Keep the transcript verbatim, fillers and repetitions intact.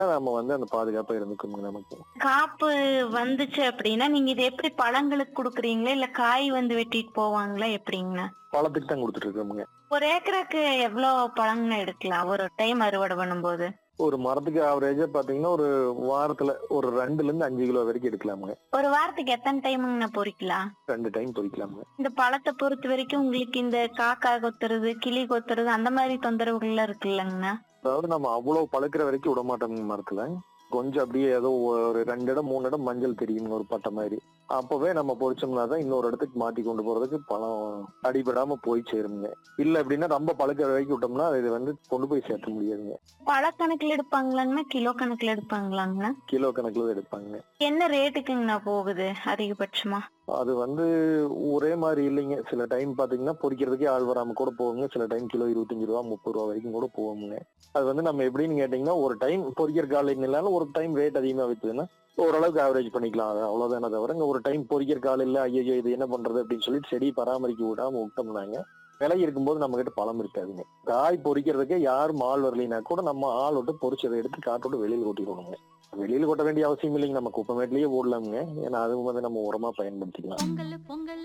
நம்ம வந்து அந்த பாதுகாப்பா இருந்துக்கணுங்க நமக்கு. காப்பு வந்துச்சு அப்படின்னா, நீங்க இத எப்படி பழங்களுக்கு குடுக்குறீங்களா? இல்ல காய் வந்து வெட்டிட்டு போவாங்களா? எப்படிங்கண்ணா? பழத்துக்கு தான் குடுத்துட்டு இருக்கோமுங்க. ஒரு ஏக்கருக்கு எவ்ளோ பழங்கண்ணா எடுக்கலாம்? ஒரு டைம் அறுவடை பண்ணும்போது? ஒரு மரத்துக்கு ஆவரேஜா பாத்தீங்கன்னா, ஒரு வாரத்துல ஒரு ரெண்டுல இருந்து அஞ்சு கிலோ வரைக்கும் எடுக்கலாமுங்க. ஒரு வாரத்துக்கு எத்தன டைமுங்கண்ணா பொறிக்கலாம்? ரெண்டு டைம் பறிக்கலாமுங்க. இந்த பழத்த பொறுத்த வரைக்கும் உங்களுக்கு இந்த காக்கா கொத்துறது, கிளி கொத்துறது அந்த மாரி தொந்தரவுகள்லாம் இருக்குல்லங்கண்ணா? அதாவது நம்ம அவ்வளவு பழுக்கிற வரைக்கும் விட மாட்டோம்ங்க மரத்துல. கொஞ்சம் அப்படியே ஏதோ ஒரு ரெண்டு இடம், மூணு இடம் மஞ்சள் தெரியுங்க ஒரு பட்டை மாரி. அப்பவே நம்ம பொறிச்சோம்னா தான் இன்னொரு இடத்துக்கு மாத்தி கொண்டு போறதுக்கு பழம் அடிபடாம போய் சேருங்க. இல்ல அப்படின்னா ரொம்ப பழுக்கிற வரைக்கும் விட்டோம்னா இது வந்து கொண்டு போய் சேர்க்க முடியாதுங்க. பழக்கணக்குல எடுப்பாங்களாங்கண்ணா? கிலோ கணக்குல எடுப்பாங்களாங்கண்ணா? கிலோ கணக்குல தான் எடுப்பாங்க. என்ன ரேட்டுக்குங்கண்ணா போகுது அதிகபட்சமா? அது வந்து ஒரே மாதிரி இல்லைங்க. சில டைம் பாத்தீங்கன்னா பொறிக்கிறதுக்கே ஆள் வராம கூட போகுங்க. சில டைம் கிலோ இருபத்தஞ்சு ரூபா, முப்பது ரூபா வரைக்கும் கூட போகுங்க. அது வந்து நம்ம எப்படின்னு கேட்டீங்கன்னா, ஒரு டைம் பொறிக்கிறக்கு ஆள் இல்லைனாலும் ஒரு டைம் ரேட் அதிகமா வித்துதுன்னா ஓரளவுக்கு ஆவரேஜ் பண்ணிக்கலாம். அது அவ்வளவுதானே தவிர, இங்க ஒரு டைம் பொறிக்கிறக்கு ஆள் இல்ல, ஐயையோ இது என்ன பண்றது அப்படின்னு சொல்லிட்டு செடி பராமரிக்க விடாம விட்டோம்னாங்க, விலை இருக்கும்போது நம்ம கிட்ட பழம் இருக்காதுங்க. காய் பொறிக்கிறதுக்கே யாரும் ஆள் வரலைன்னா கூட நம்ம ஆள் விட்டு பொறிச்சதை எடுத்து காட்டு விட்டு வெளியில கொட்டிடுவோங்க. வெளியில கொட்ட வேண்டிய அவசியம் இல்லைங்க. நம்ம குப்பைமேட்லயே போடலாமுங்க. ஏன்னா அதுவும் வந்து நம்ம உரமா பயன்படுத்திக்கலாம். பொங்கல் பொங்கல்